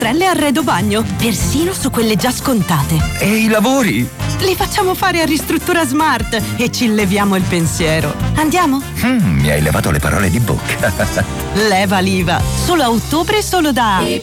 Trelle Arredo Bagno, persino su quelle già scontate. E i lavori? Li facciamo fare a Ristruttura Smart e ci leviamo il pensiero. Andiamo? Mi hai levato le parole di bocca. Leva l'IVA. Solo a ottobre, solo da